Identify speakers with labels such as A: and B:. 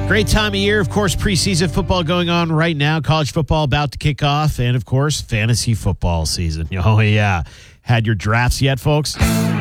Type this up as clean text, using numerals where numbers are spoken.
A: Great time of year. Of course, preseason football going on right now. College football about to kick off. And, of course, fantasy football season. Oh, yeah. Had your drafts yet, folks?